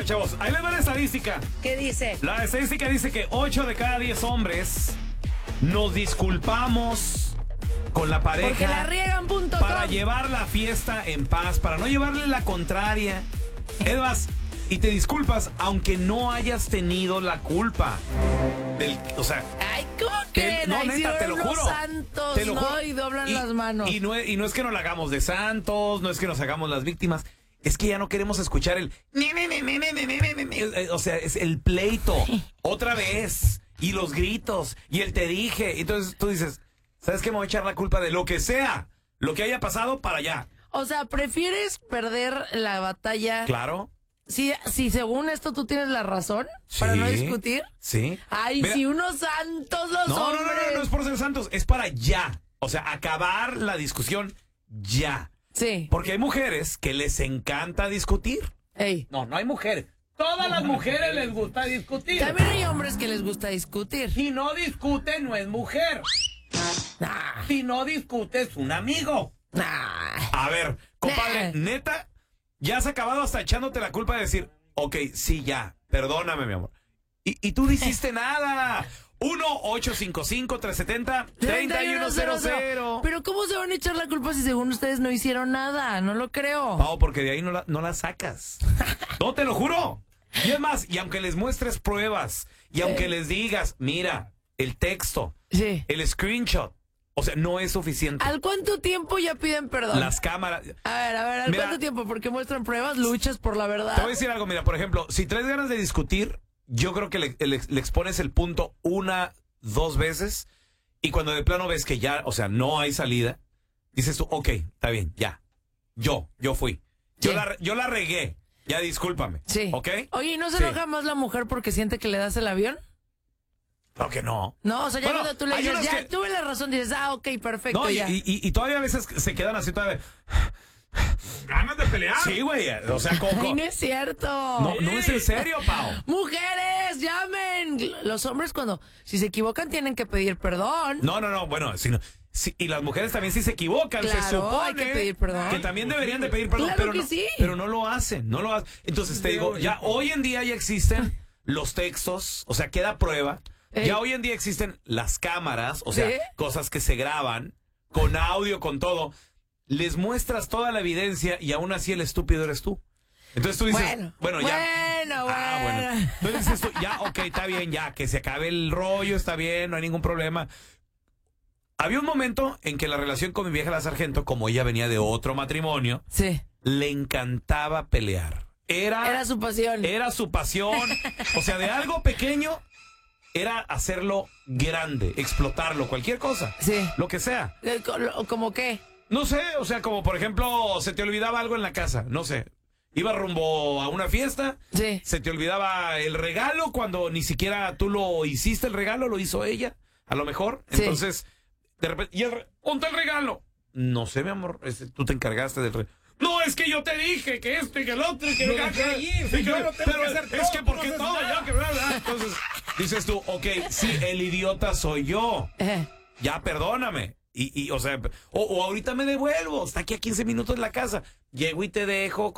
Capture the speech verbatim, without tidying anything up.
ver, chavos, ahí les va la estadística. ¿Qué dice? La estadística dice que ocho de cada diez hombres nos disculpamos con la pareja. Porque la riegan punto com. Para llevar la fiesta en paz, para no llevarle la contraria. Es más, y te disculpas aunque no hayas tenido la culpa. Del, o sea... Ay, ¿cómo creen? No, Ay, neta, si te lo unos juro. santos, Te lo ¿no? juro. Y doblan Y- las manos. Y no, es, y no es que nos la hagamos de santos, no es que nos hagamos las víctimas. Es que ya no queremos escuchar el... ni, ni, ni, ni, ni, ni, ni, ni, ni. O sea, es el pleito. Otra vez. Y los gritos. Y el te dije. Entonces tú dices, ¿sabes qué? Me voy a echar la culpa de lo que sea. Lo que haya pasado para allá. O sea, ¿prefieres perder la batalla? Claro. Si, si según esto tú tienes la razón para Sí. no discutir. Sí. Ay, Mira, si unos santos los no, no, hombres. no, no, no es por ser santos. Es para ya. O sea, acabar la discusión ya. Sí. Porque hay mujeres que les encanta discutir. Ey. No, no hay mujeres. Todas las mujeres les gusta discutir. También hay hombres que les gusta discutir. Si no discute, no es mujer. Nah, Si no discute, es un amigo. nah. A ver, compadre, Nah. neta, ya has acabado hasta echándote la culpa de decir, ok, sí, ya, perdóname, mi amor. Y, y tú no hiciste nada. uno ocho cinco cinco, tres siete cero, tres uno cero cero. Pero ¿cómo se van a echar la culpa si según ustedes no hicieron nada? No lo creo. Pao, porque de ahí no la, no la sacas. No, te lo juro. Y es más, y aunque les muestres pruebas, y aunque les digas, mira, el texto, Sí. el screenshot, o sea, no es suficiente. ¿Al cuánto tiempo ya piden perdón? Las cámaras... A ver, a ver, ¿al Mira, cuánto tiempo? Porque muestran pruebas, luchas por la verdad. Te voy a decir algo, mira, por ejemplo, si traes ganas de discutir, yo creo que le, le- le expones el punto una, dos veces, y cuando de plano ves que ya, o sea, no hay salida, dices tú, ok, está bien, ya. Yo, yo fui. Yo, Sí. la, yo la regué. Ya discúlpame. Sí. ¿Ok? Oye, ¿y no se Sí. enoja más la mujer porque siente que le das el avión? Creo que no. No, o sea, ya Bueno, cuando tú le hay dices, unos ya que- tuve la razón, dices, ah, ok, perfecto, No, y, ya. y, y- y todavía a veces se quedan así todavía. ¿Ganas de pelear? Sí, güey. O sea, Ay, Coco. no es cierto. No, no es en serio, Pau. Mujeres, llamen. Los hombres cuando, si se equivocan, tienen que pedir perdón. No, no, no, bueno, si no- si- y las mujeres también sí se equivocan, se Claro, supone hay que pedir perdón. que también deberían de pedir perdón, Claro pero que no, sí. pero no lo hacen, no lo hacen. Entonces te digo, ya hoy en día ya existen los textos, o sea, queda prueba. Ey. Ya hoy en día existen las cámaras, o sea, ¿Sí? cosas que se graban con audio, con todo. Les muestras toda la evidencia y aún así el estúpido eres tú. Entonces tú dices, Bueno, bueno, ya. bueno, Ah, bueno. bueno. Entonces dices tú, ya, ok, está bien, ya, que se acabe el rollo, está bien, no hay ningún problema. Había un momento en que la relación con mi vieja la sargento, como ella venía de otro matrimonio, Sí, le encantaba pelear. Era, era su pasión. era su pasión. O sea, de algo pequeño era hacerlo grande, explotarlo, cualquier cosa. Sí. Lo que sea. Eh, co- lo- ¿Cómo qué? No sé, o sea, como por ejemplo, se te olvidaba algo en la casa, no sé. Iba rumbo a una fiesta, Sí. se te olvidaba el regalo cuando ni siquiera tú lo hiciste el regalo, lo hizo ella, a lo mejor. Sí. Entonces, de repente, ¿y el re- ¿dónde está el regalo? No sé, mi amor, ese- tú te encargaste del regalo. No, es que yo te dije que esto y que el otro y que Lo que- dejé allí, y si que- yo lo tengo pero que hacer es todo, que tú porque no haces todo nada. yo que bla, bla. Entonces, dices tú, ok, sí, el idiota soy yo. Eh, Ya, perdóname. Y, y o sea, o, o ahorita me devuelvo. Está aquí a quince minutos en la casa. Llego y te dejo.